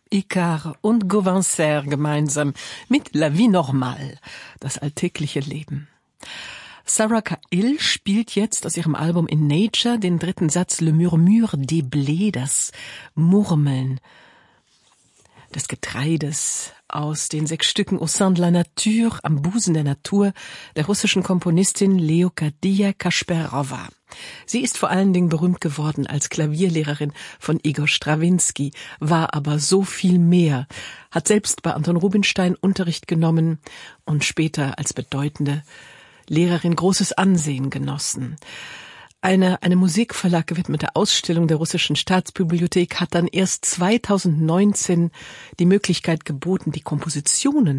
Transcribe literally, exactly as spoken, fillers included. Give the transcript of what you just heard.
Icare und Gauvin Serre gemeinsam mit La Vie Normale, das alltägliche Leben. Sarah Cahill spielt jetzt aus ihrem Album In Nature den dritten Satz Le Murmure des Blés, das Murmeln des Getreides, aus den sechs Stücken Au sein de la nature, am Busen der Natur, der russischen Komponistin Leokadia Kasperova. Sie ist vor allen Dingen berühmt geworden als Klavierlehrerin von Igor Strawinski, war aber so viel mehr, hat selbst bei Anton Rubinstein Unterricht genommen und später als bedeutende Lehrerin großes Ansehen genossen. Eine, eine Musikverlag gewidmete Ausstellung der Russischen Staatsbibliothek hat dann erst zweitausendneunzehn die Möglichkeit geboten, die Kompositionen